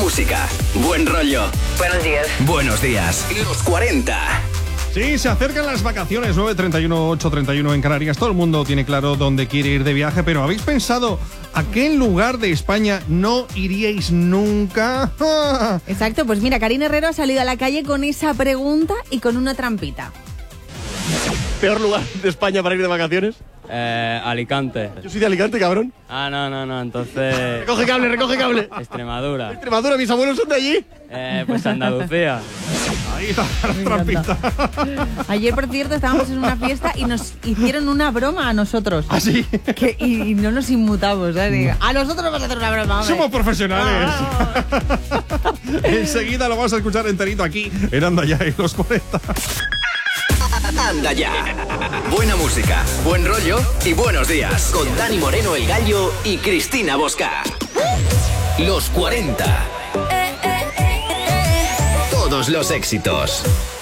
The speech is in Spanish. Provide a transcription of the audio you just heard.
música, buen rollo. Buenos días. Buenos días. Los 40. Sí, se acercan las vacaciones, 9:31, 8:31 en Canarias. Todo el mundo tiene claro dónde quiere ir de viaje, pero ¿habéis pensado a qué lugar de España no iríais nunca? Exacto, pues mira, Karina Herrero ha salido a la calle con esa pregunta y con una trampita. ¿Peor lugar de España para ir de vacaciones? Alicante. Yo soy de Alicante, cabrón. No, entonces... Recoge cable. Extremadura. Extremadura, mis abuelos son de allí. Pues Andalucía. Ahí está la trampita. Ayer, por cierto, estábamos en una fiesta y nos hicieron una broma a nosotros. ¿Ah, sí? Y no nos inmutamos, ¿sabes? A nosotros nos vas a hacer una broma, hombre. Somos profesionales. Enseguida lo vamos a escuchar enterito aquí en Anda Ya en los 40. Anda Ya. Buena música, buen rollo y buenos días. Con Dani Moreno, el Gallo, y Cristina Bosca. Los 40. Todos los éxitos.